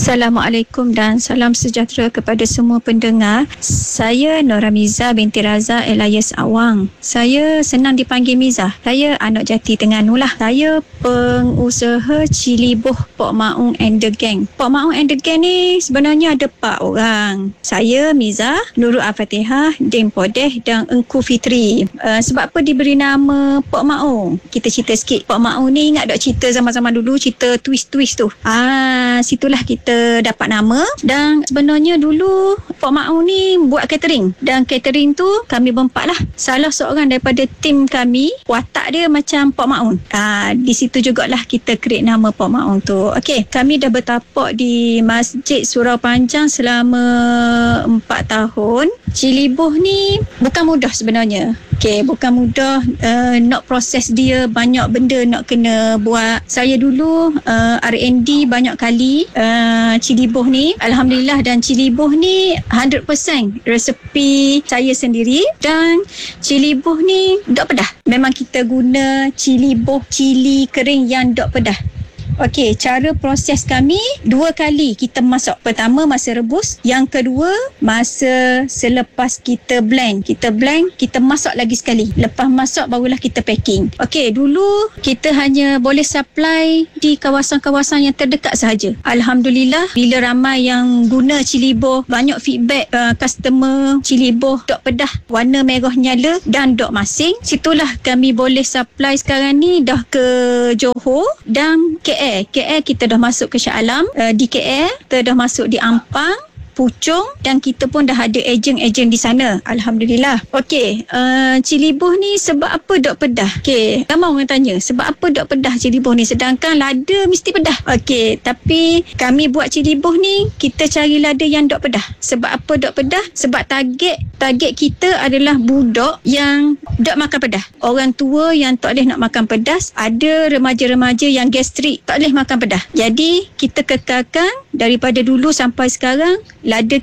Assalamualaikum dan salam sejahtera kepada semua pendengar. Saya Nora Miza binti Raza Elias Awang. Saya senang dipanggil Miza. Saya anak jati Terengganu lah. Saya pengusaha Ciliboh Pok Maung and the Gang. Pok Maung and the Gang ni sebenarnya ada 4 orang. Saya Miza, Nurul Al-Fatihah, Din Podeh dan Engku Fitri. Sebab apa diberi nama Pok Maung? Kita cerita sikit. Pok Maung ni ingat tak cerita zaman-zaman dulu, cerita twist-twist tu? Situlah kita dapat nama. Dan sebenarnya dulu Pok Maung ni buat catering, dan catering tu kami berempat lah. Salah seorang daripada tim kami, watak dia macam Pok Maung. Di situ jugalah kita create nama Pok Maung tu. Okey, kami dah bertapak di Masjid Surau Panjang selama 4 tahun. Ciliboh ni bukan mudah sebenarnya. Okey, bukan mudah. Nak proses dia, banyak benda nak kena buat. Saya dulu R&D banyak kali Ciliboh ni. Alhamdulillah, dan Ciliboh ni 100% resepi saya sendiri. Dan Ciliboh ni dok pedah. Memang kita guna Ciliboh cili kering yang dok pedah. Okey, cara proses kami 2 kali kita masak. Pertama masa rebus, yang kedua masa selepas kita blend. Kita blend, kita masak lagi sekali. Lepas masak barulah kita packing. Okey, dulu kita hanya boleh supply di kawasan-kawasan yang terdekat sahaja. Alhamdulillah, bila ramai yang guna Ciliboh, banyak feedback customer Ciliboh dok pedah, warna merah nyala dan dok masing. Situlah kami boleh supply sekarang ni dah ke Johor dan KL. kita dah masuk ke Shah Alam. Di KL kita dah masuk di Ampang, Puchong, dan kita pun dah ada ejen-ejen di sana. Alhamdulillah. Okey, Ciliboh ni sebab apa dok pedah? Okey, ramai orang tanya, sebab apa dok pedah Ciliboh ni? Sedangkan lada mesti pedah. Okey, tapi kami buat Ciliboh ni, kita cari lada yang dok pedah. Sebab apa dok pedah? Sebab target kita adalah budak yang dok makan pedas. Orang tua yang tak boleh nak makan pedas. Ada remaja-remaja yang gastrik, tak boleh makan pedas. Jadi, kita kekalkan daripada dulu sampai sekarang, lada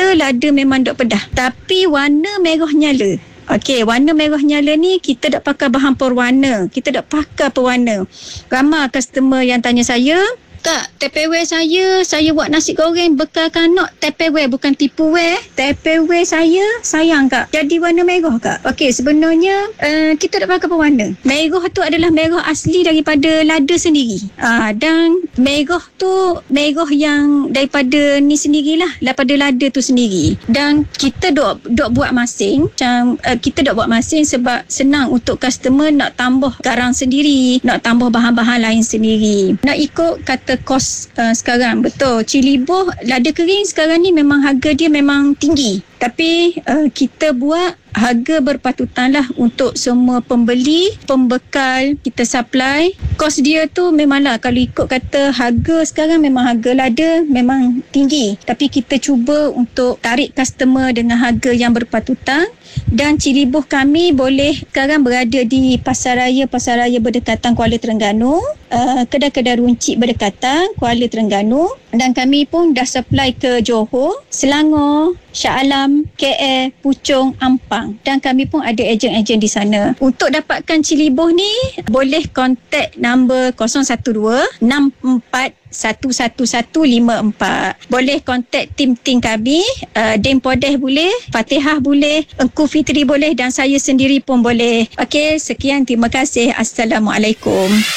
memang dok pedah, tapi warna merah nyala. Okey, warna merah nyala ni kita dak pakai bahan perwarna. Kita dak pakai perwarna. Ramai customer yang tanya saya, "Kak, Tupperware saya buat nasi goreng bekal kanak Tupperware, bukan Tupperware. Tupperware saya sayang Kak, jadi warna merah Kak." Okey, sebenarnya kita dak pakai pewarna. Merah tu adalah merah asli daripada lada sendiri. Dan merah tu merah yang daripada ni sendirilah, daripada lada tu sendiri. Dan kita dok buat masing, macam kita dok buat masing sebab senang untuk customer nak tambah garam sendiri, nak tambah bahan-bahan lain sendiri. Nak ikut kata kos sekarang, betul, Ciliboh lada kering sekarang ni memang harga dia memang tinggi, tapi kita buat harga berpatutan lah untuk semua pembeli, pembekal kita supply. Kos dia tu memanglah, kalau ikut kata harga sekarang, memang harga lada memang tinggi, tapi kita cuba untuk tarik customer dengan harga yang berpatutan. Dan Ciliboh kami boleh sekarang berada di pasaraya berdekatan Kuala Terengganu, kedai-kedai runcit berdekatan Kuala Terengganu, dan kami pun dah supply ke Johor, Selangor, Shah Alam, KL, Puchong, Ampang, dan kami pun ada ejen-ejen di sana. Untuk dapatkan Ciliboh ni boleh kontak nombor 012-64-11154. Boleh kontak tim-tim kami, Din Podeh boleh, Fatihah boleh, Engku Fitri boleh, dan saya sendiri pun boleh. Okey, sekian, terima kasih. Assalamualaikum.